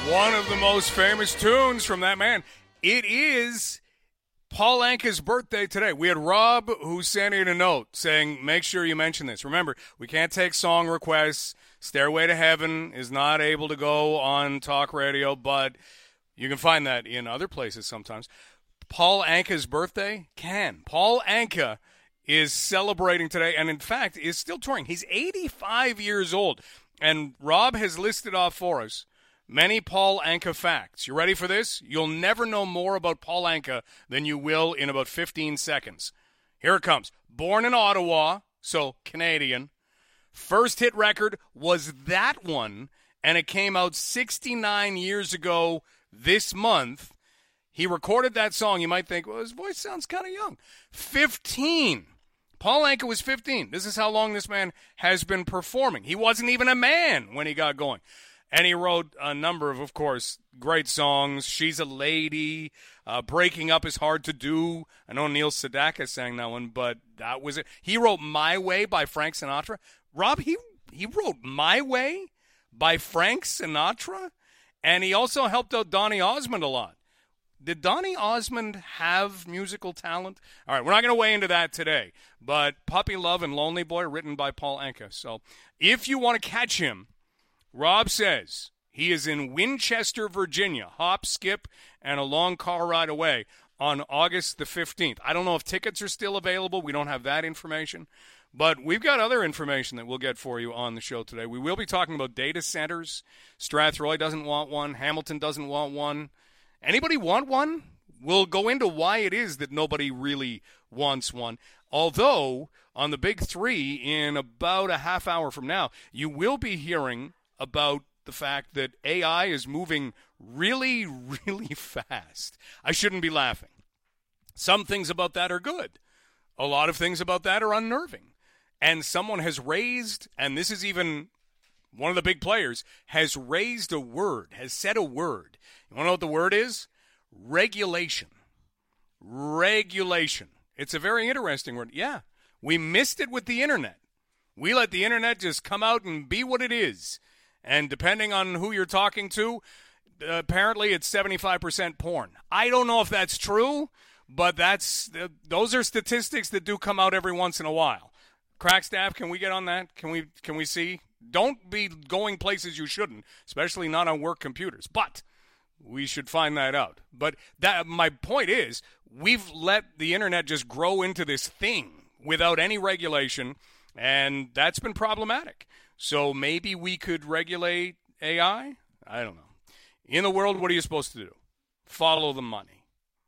One of the most famous tunes from that man. It is Paul Anka's birthday today. We had Rob who sent in a note saying, make sure you mention this. Remember, we can't take song requests. Stairway to Heaven is not able to go on talk radio, but you can find that in other places sometimes. Paul Anka's birthday can. Paul Anka is celebrating today and, in fact, is still touring. He's 85 years old, and Rob has listed off for us many Paul Anka facts. You ready for this? You'll never know more about Paul Anka than you will in about 15 seconds. Here it comes. Born in Ottawa, so Canadian. First hit record was that one, and it came out 69 years ago this month. He recorded that song. You might think, well, his voice sounds kind of young. 15. Paul Anka was 15. This is how long this man has been performing. He wasn't even a man when he got going. And he wrote a number of course, great songs. She's a Lady. Breaking Up is Hard to Do. I know Neil Sedaka sang that one, but that was it. He wrote My Way by Frank Sinatra. Rob, he wrote My Way by Frank Sinatra? And he also helped out Donny Osmond a lot. Did Donny Osmond have musical talent? All right, we're not going to weigh into that today. But Puppy Love and Lonely Boy, written by Paul Anka. So if you want to catch him, Rob says he is in Winchester, Virginia, hop, skip, and a long car ride away on August the 15th. I don't know if tickets are still available. We don't have that information. But we've got other information that we'll get for you on the show today. We will be talking about data centers. Strathroy doesn't want one. Hamilton doesn't want one. Anybody want one? We'll go into why it is that nobody really wants one. Although, on the Big Three, in about a half hour from now, you will be hearing about the fact that AI is moving really, really fast. I shouldn't be laughing. Some things about that are good. A lot of things about that are unnerving. And someone has raised, and this is even one of the big players, has raised a word, has said a word. You want to know what the word is? Regulation. Regulation. It's a very interesting word. Yeah, we missed it with the internet. We let the internet just come out and be what it is. And depending on who you're talking to, apparently it's 75% porn. I don't know if that's true, but those are statistics that do come out every once in a while. Crackstaff, can we get on that? Can we see? Don't be going places you shouldn't, especially not on work computers. But we should find that out. But my point is, we've let the internet just grow into this thing without any regulation, and that's been problematic. So maybe we could regulate AI? I don't know. In the world, what are you supposed to do? Follow the money.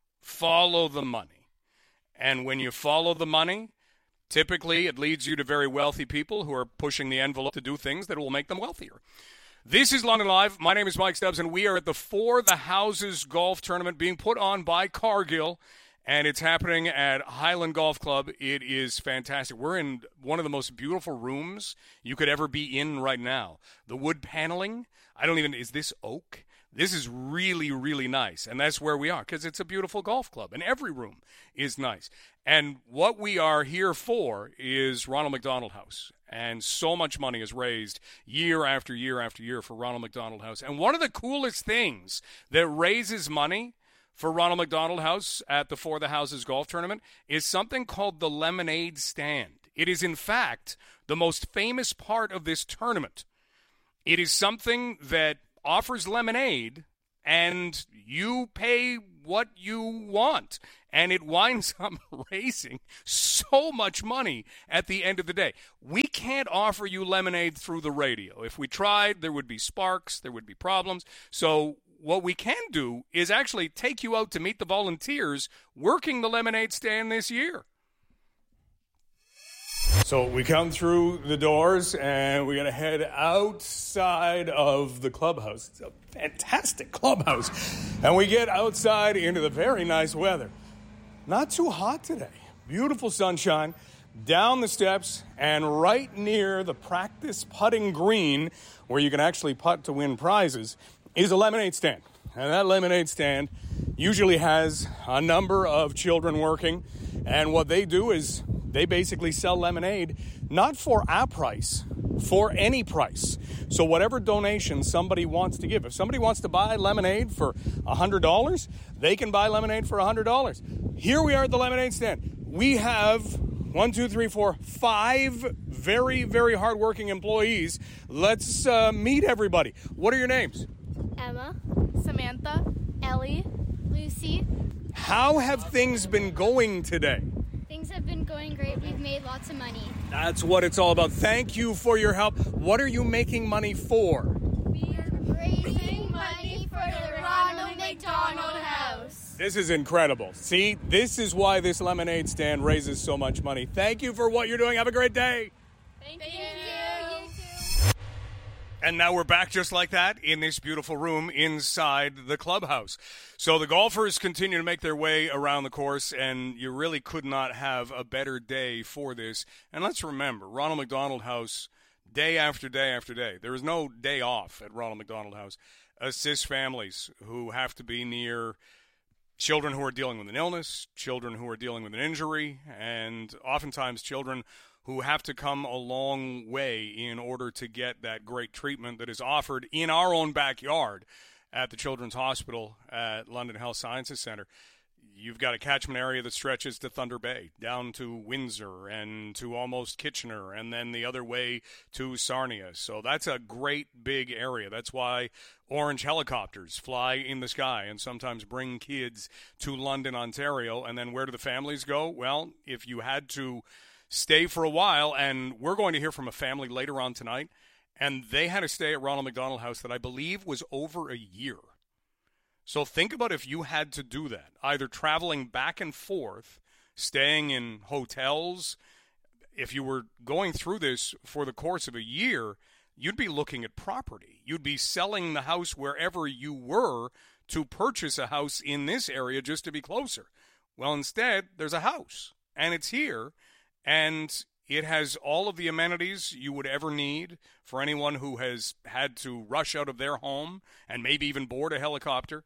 Follow the money. And when you follow the money, typically it leads you to very wealthy people who are pushing the envelope to do things that will make them wealthier. This is London Live. My name is Mike Stubbs, and we are at the For the Houses golf tournament being put on by Cargill, and it's happening at Highland Golf Club. It is fantastic. We're in one of the most beautiful rooms you could ever be in right now. The wood paneling, is this oak? This is really, really nice, and that's where we are because it's a beautiful golf club, and every room is nice. And what we are here for is Ronald McDonald House, and so much money is raised year after year after year for Ronald McDonald House. And one of the coolest things that raises money for Ronald McDonald House at the For the Houses golf tournament is something called the Lemonade Stand. It is, in fact, the most famous part of this tournament. It is something that offers lemonade, and you pay what you want, and it winds up raising so much money at the end of the day. We can't offer you lemonade through the radio. If we tried, there would be sparks, there would be problems. So what we can do is actually take you out to meet the volunteers working the lemonade stand this year. So we come through the doors, and we're going to head outside of the clubhouse. It's a fantastic clubhouse. And we get outside into the very nice weather. Not too hot today. Beautiful sunshine. Down the steps, and right near the practice putting green, where you can actually putt to win prizes, is a lemonade stand. And that lemonade stand usually has a number of children working. And what they do is they basically sell lemonade not for a price, for any price. So whatever donation somebody wants to give, if somebody wants to buy lemonade for $100, they can buy lemonade for $100. Here we are at the lemonade stand. We have 5 very, very hardworking employees. Let's meet everybody. What are your names? Emma, Samantha, Ellie, Lucy. How have things been going today? Things have been going great. We've made lots of money. That's what it's all about. Thank you for your help. What are you making money for? We are raising money for the Ronald McDonald House. This is incredible. See, this is why this lemonade stand raises so much money. Thank you for what you're doing. Have a great day. Thank you. And now we're back just like that in this beautiful room inside the clubhouse. So the golfers continue to make their way around the course, and you really could not have a better day for this. And let's remember, Ronald McDonald House, day after day after day. There is no day off at Ronald McDonald House. Assists families who have to be near children who are dealing with an illness, children who are dealing with an injury, and oftentimes children who have to come a long way in order to get that great treatment that is offered in our own backyard at the Children's Hospital at London Health Sciences Centre. You've got a catchment area that stretches to Thunder Bay, down to Windsor, and to almost Kitchener, and then the other way to Sarnia. So that's a great big area. That's why orange helicopters fly in the sky and sometimes bring kids to London, Ontario. And then where do the families go? Well, if you had to stay for a while, and we're going to hear from a family later on tonight, and they had to stay at Ronald McDonald House that I believe was over a year. So think about if you had to do that, either traveling back and forth, staying in hotels. If you were going through this for the course of a year, you'd be looking at property. You'd be selling the house wherever you were to purchase a house in this area just to be closer. Well, instead, there's a house, and it's here. And it has all of the amenities you would ever need for anyone who has had to rush out of their home and maybe even board a helicopter.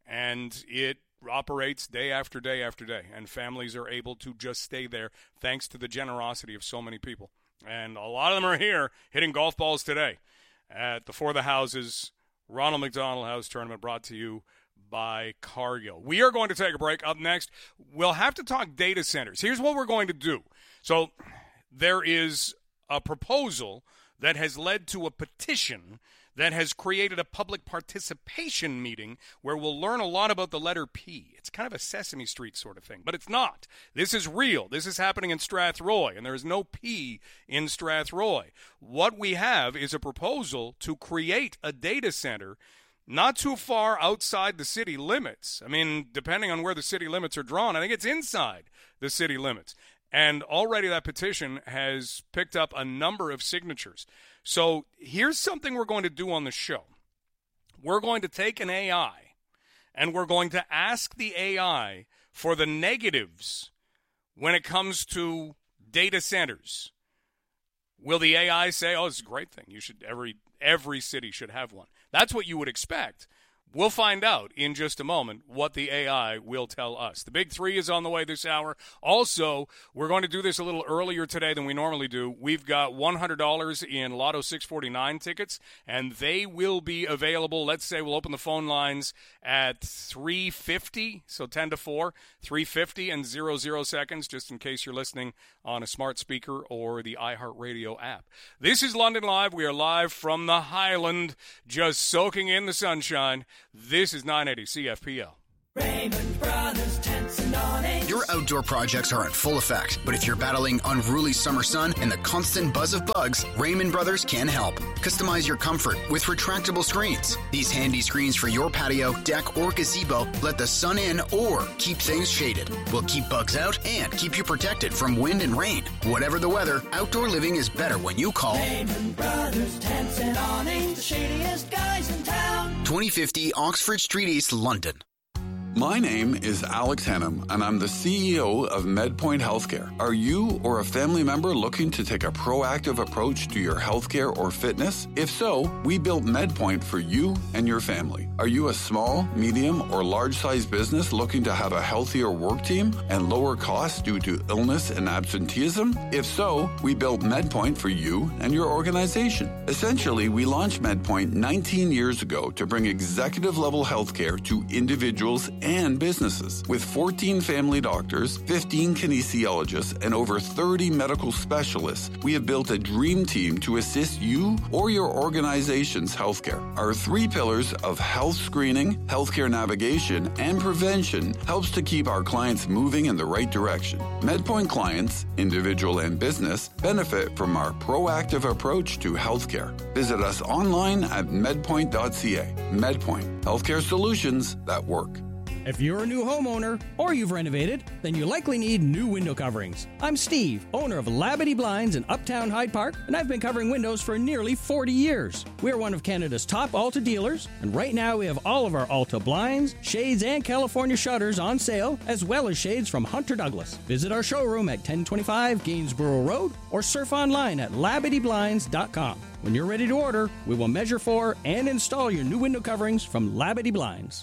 And it operates day after day after day. And families are able to just stay there thanks to the generosity of so many people. And a lot of them are here hitting golf balls today at the For the Houses Ronald McDonald House Tournament, brought to you by Cargill. We are going to take a break. Up next, we'll have to talk data centers. Here's what we're going to do. So there is a proposal that has led to a petition that has created a public participation meeting where we'll learn a lot about the letter P. It's kind of a Sesame Street sort of thing, but it's not. This is real. This is happening in Strathroy, and there is no P in Strathroy. What we have is a proposal to create a data center not too far outside the city limits. I mean, depending on where the city limits are drawn, I think it's inside the city limits. And already that petition has picked up a number of signatures. So here's something we're going to do on the show. We're going to take an AI, and we're going to ask the AI for the negatives when it comes to data centers. Will the AI say, oh, it's a great thing. You should every city should have one. That's what you would expect. We'll find out in just a moment what the AI will tell us. The Big Three is on the way this hour. Also, we're going to do this a little earlier today than we normally do. We've got $100 in Lotto 649 tickets, and they will be available. Let's say we'll open the phone lines at 3:50, so 10 to 4, 3:50 and 00 seconds, just in case you're listening on a smart speaker or the iHeartRadio app. This is London Live. We are live from the Highland, just soaking in the sunshine. This is 980 CFPL. Raymond Brothers Tents and Awnings. Your outdoor projects are in full effect, but if you're battling unruly summer sun and the constant buzz of bugs, Raymond Brothers can help. Customize your comfort with retractable screens. These handy screens for your patio, deck, or gazebo let the sun in or keep things shaded. We'll keep bugs out and keep you protected from wind and rain. Whatever the weather, outdoor living is better when you call Raymond Brothers Tents and Awnings, the shadiest guys in town. 2050 Oxford Street East, London. My name is Alex Hannum, and I'm the CEO of MedPoint Healthcare. Are you or a family member looking to take a proactive approach to your healthcare or fitness? If so, we built MedPoint for you and your family. Are you a small, medium, or large-sized business looking to have a healthier work team and lower costs due to illness and absenteeism? If so, we built MedPoint for you and your organization. Essentially, we launched MedPoint 19 years ago to bring executive-level healthcare to individuals and businesses. With 14 family doctors, 15 kinesiologists, and over 30 medical specialists, we have built a dream team to assist you or your organization's healthcare. Our 3 pillars of health screening, healthcare navigation, and prevention helps to keep our clients moving in the right direction. MedPoint clients, individual and business, benefit from our proactive approach to healthcare. Visit us online at medpoint.ca. MedPoint, healthcare solutions that work. If you're a new homeowner or you've renovated, then you likely need new window coverings. I'm Steve, owner of Labadee Blinds in Uptown Hyde Park, and I've been covering windows for nearly 40 years. We're one of Canada's top Alta dealers, and right now we have all of our Alta blinds, shades, and California shutters on sale, as well as shades from Hunter Douglas. Visit our showroom at 1025 Gainsborough Road or surf online at LabadeeBlinds.com. When you're ready to order, we will measure for and install your new window coverings from Labadee Blinds.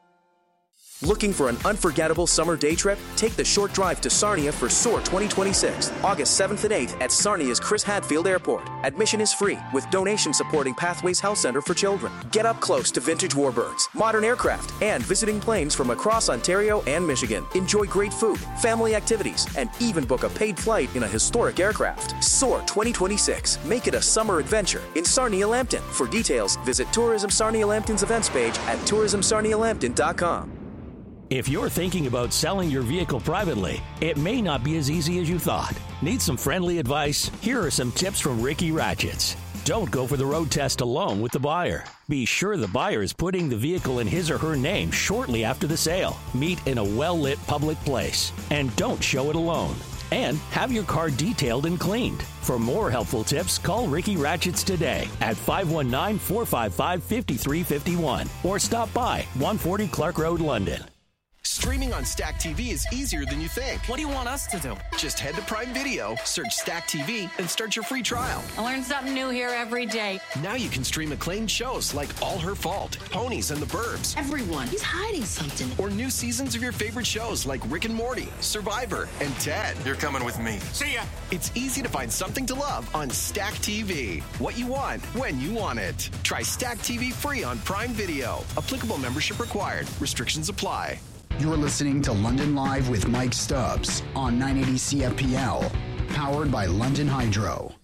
Looking for an unforgettable summer day trip? Take the short drive to Sarnia for SOAR 2026, August 7th and 8th at Sarnia's Chris Hadfield Airport. Admission is free, with donations supporting Pathways Health Center for Children. Get up close to vintage warbirds, modern aircraft, and visiting planes from across Ontario and Michigan. Enjoy great food, family activities, and even book a paid flight in a historic aircraft. SOAR 2026. Make it a summer adventure in Sarnia Lambton. For details, visit Tourism Sarnia Lambton's events page at tourismsarnialambton.com. If you're thinking about selling your vehicle privately, it may not be as easy as you thought. Need some friendly advice? Here are some tips from Ricky Ratchets. Don't go for the road test alone with the buyer. Be sure the buyer is putting the vehicle in his or her name shortly after the sale. Meet in a well-lit public place. And don't show it alone. And have your car detailed and cleaned. For more helpful tips, call Ricky Ratchets today at 519-455-5351 or stop by 140 Clark Road, London. Streaming on Stack TV is easier than you think. What do you want us to do? Just head to Prime Video, search Stack TV, and start your free trial. I learn something new here every day. Now you can stream acclaimed shows like All Her Fault, Ponies and the Burbs. Everyone, he's hiding something. Or new seasons of your favorite shows like Rick and Morty, Survivor, and Ted. You're coming with me. See ya! It's easy to find something to love on Stack TV. What you want, when you want it. Try Stack TV free on Prime Video. Applicable membership required. Restrictions apply. You're listening to London Live with Mike Stubbs on 980 CFPL, powered by London Hydro.